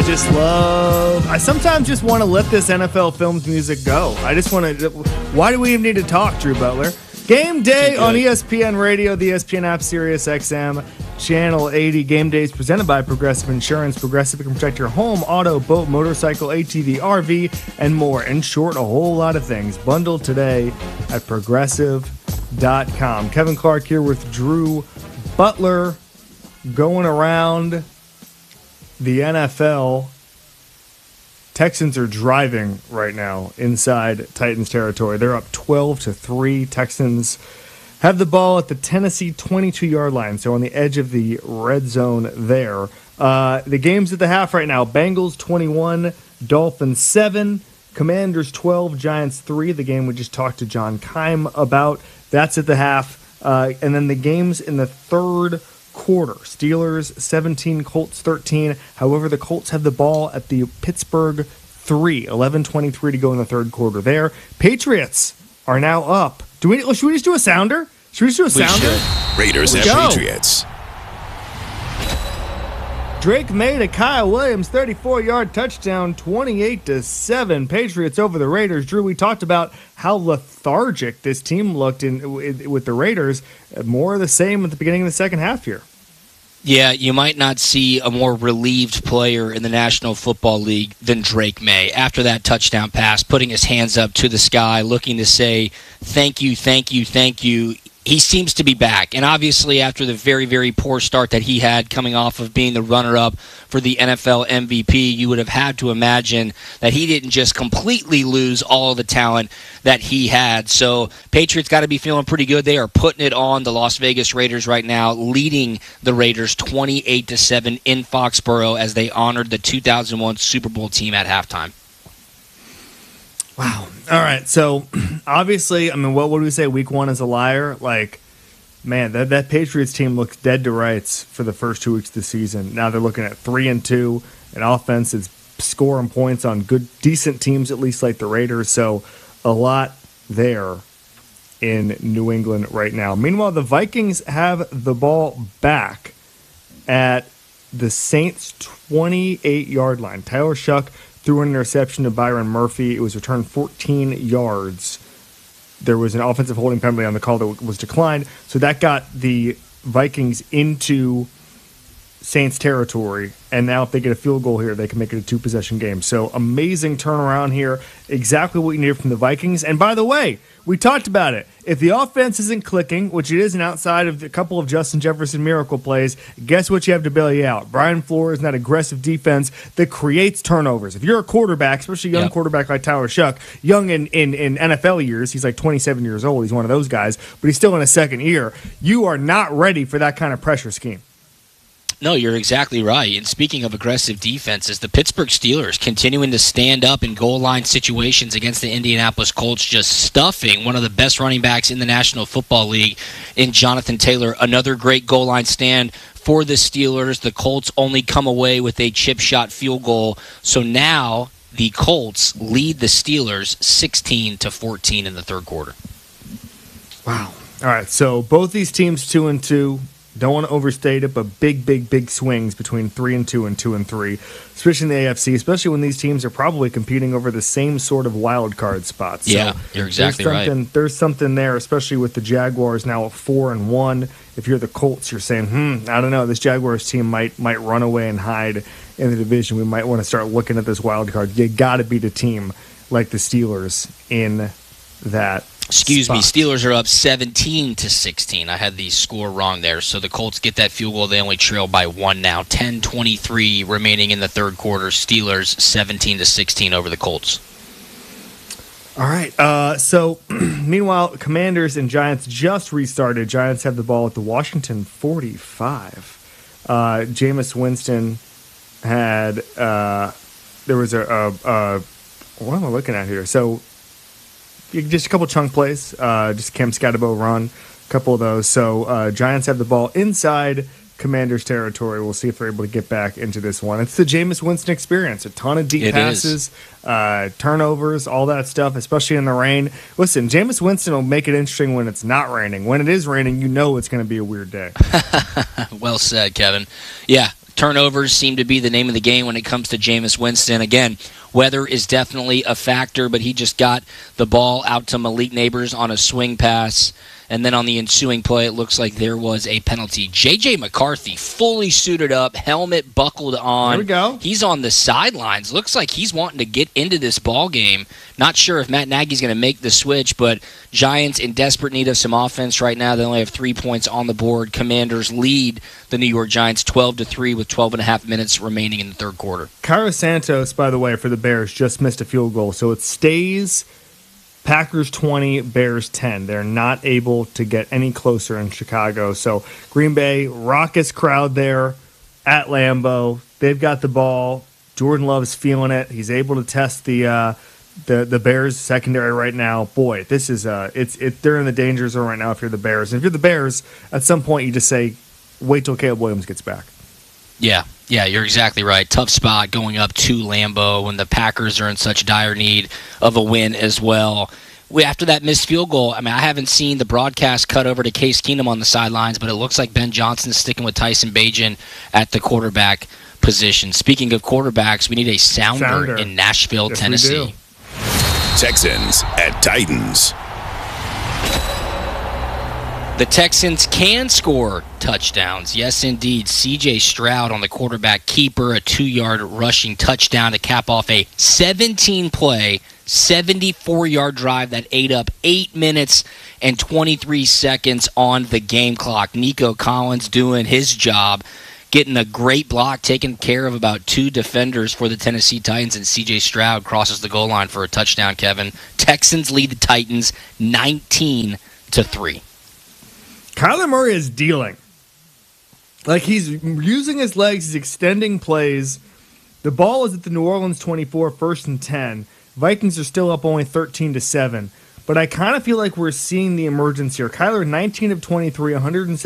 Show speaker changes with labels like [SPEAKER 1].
[SPEAKER 1] I sometimes just want to let this NFL Films music go. I just want to. Why do we even need to talk, Drew Butler? Game day on ESPN Radio, the ESPN app, Sirius XM, Channel 80. Game day is presented by Progressive Insurance. Progressive can protect your home, auto, boat, motorcycle, ATV, RV, and more. In short, a whole lot of things. Bundle today at Progressive.com. Kevin Clark here with Drew Butler, going around the NFL. Texans are driving right now inside Titans territory. They're up 12-3. Texans have the ball at the Tennessee 22-yard line, so on the edge of the red zone there. The game's at the half right now. Bengals 21, Dolphins 7, Commanders 12, Giants 3. The game we just talked to John Keim about. That's at the half. And then the game's in the third quarter. Steelers 17, Colts 13. However, the Colts have the ball at the Pittsburgh 3, 11:23 to go in the third quarter there. Patriots are now up. Should we just do a sounder? Should we just do a sounder?
[SPEAKER 2] Raiders and Patriots.
[SPEAKER 1] Drake made a Kyle Williams 34-yard touchdown, 28-7. Patriots over the Raiders. Drew, we talked about how lethargic this team looked with the Raiders. More of the same at the beginning of the second half here.
[SPEAKER 3] Yeah, you might not see a more relieved player in the National Football League than Drake May. After that touchdown pass, putting his hands up to the sky, looking to say, thank you, thank you, thank you. He seems to be back. And obviously, after the very, very poor start that he had coming off of being the runner-up for the NFL MVP, you would have had to imagine that he didn't just completely lose all of the talent that he had. So Patriots got to be feeling pretty good. They are putting it on the Las Vegas Raiders right now, leading the Raiders 28-7 in Foxborough as they honored the 2001 Super Bowl team at halftime.
[SPEAKER 1] Wow. All right. So, obviously, I mean, what would we say? Week one is a liar. Like, man, that Patriots team looks dead to rights for the first 2 weeks of the season. Now they're looking at 3-2, an offense that's scoring points on good, decent teams, at least like the Raiders. So, a lot there in New England right now. Meanwhile, the Vikings have the ball back at the Saints' 28-yard line. Tyler Shuck threw an interception to Byron Murphy. It was returned 14 yards. There was an offensive holding penalty on the call that was declined. So that got the Vikings into Saints territory. And now if they get a field goal here, they can make it a two-possession game. So amazing turnaround here. Exactly what you needed from the Vikings. And by the way, we talked about it. If the offense isn't clicking, which it isn't outside of a couple of Justin Jefferson miracle plays, guess what you have to bail you out? Brian Flores and that aggressive defense that creates turnovers. If you're a quarterback, especially a young quarterback like Tyler Shuck, young in NFL years, he's like 27 years old, he's one of those guys, but he's still in his second year, you are not ready for that kind of pressure scheme.
[SPEAKER 3] No, you're exactly right. And speaking of aggressive defenses, the Pittsburgh Steelers continuing to stand up in goal line situations against the Indianapolis Colts, just stuffing one of the best running backs in the National Football League in Jonathan Taylor. Another great goal line stand for the Steelers. The Colts only come away with a chip shot field goal. So now the Colts lead the Steelers 16-14 in the third quarter.
[SPEAKER 1] Wow. All right, so both these teams 2-2. Don't want to overstate it, but big swings between 3-2 and 2-3, especially in the AFC, especially when these teams are probably competing over the same sort of wild card spots.
[SPEAKER 3] Yeah, so you're exactly right.
[SPEAKER 1] There's something there, especially with the Jaguars now at 4-1. If you're the Colts, you're saying, I don't know, this Jaguars team might run away and hide in the division. We might want to start looking at this wild card. You got to beat a team like the Steelers in that.
[SPEAKER 3] Excuse me, Steelers are up 17-16. I had the score wrong there. So the Colts get that field goal. They only trail by one now. 10:23 remaining in the third quarter. Steelers 17-16 over the Colts.
[SPEAKER 1] All right. So meanwhile, Commanders and Giants just restarted. Giants have the ball at the Washington 45. Jameis Winston had there was what am I looking at here? So just a couple chunk plays, just Cam Scatterbo run, a couple of those. So Giants have the ball inside Commanders territory. We'll see if they're able to get back into this one. It's the Jameis Winston experience. A ton of deep passes, turnovers, all that stuff, especially in the rain. Listen, Jameis Winston will make it interesting when it's not raining. When it is raining, you know it's going to be a weird day.
[SPEAKER 3] Well said, Kevin. Yeah, Turnovers seem to be the name of the game when it comes to Jameis Winston. Again, weather is definitely a factor, but he just got the ball out to Malik Neighbors on a swing pass. And then on the ensuing play, it looks like there was a penalty. J.J. McCarthy, fully suited up, helmet buckled on.
[SPEAKER 1] There we go.
[SPEAKER 3] He's on the sidelines. Looks like he's wanting to get into this ball game. Not sure if Matt Nagy's going to make the switch, but Giants in desperate need of some offense right now. They only have 3 points on the board. Commanders lead the New York Giants 12-3 with 12.5 minutes remaining in the third quarter.
[SPEAKER 1] Cairo Santos, by the way, for the Bears, just missed a field goal. So it stays Packers 20, Bears 10. They're not able to get any closer in Chicago. So Green Bay, raucous crowd there at Lambeau. They've got the ball. Jordan Love's feeling it. He's able to test the Bears secondary right now. Boy, this is they're in the danger zone right now if you're the Bears. And if you're the Bears, at some point you just say, wait till Caleb Williams gets back.
[SPEAKER 3] Yeah, you're exactly right. Tough spot going up to Lambeau when the Packers are in such dire need of a win as well. After that missed field goal, I haven't seen the broadcast cut over to Case Keenum on the sidelines, but it looks like Ben Johnson's sticking with Tyson Bagent at the quarterback position. Speaking of quarterbacks, we need a sounder. In Nashville,
[SPEAKER 1] yes,
[SPEAKER 3] Tennessee.
[SPEAKER 2] Texans at Titans.
[SPEAKER 3] The Texans can score touchdowns. Yes, indeed. C.J. Stroud on the quarterback keeper, a 2-yard rushing touchdown to cap off a 17-play, 74-yard drive that ate up 8 minutes and 23 seconds on the game clock. Nico Collins doing his job, getting a great block, taking care of about 2 defenders for the Tennessee Titans, and C.J. Stroud crosses the goal line for a touchdown, Kevin. Texans lead the Titans 19-3.
[SPEAKER 1] Kyler Murray is dealing. Like, he's using his legs, he's extending plays. The ball is at the New Orleans 24, 1st and 10. Vikings are still up only 13-7. But I kind of feel like we're seeing the emergence here. Kyler, 19 of 23, 107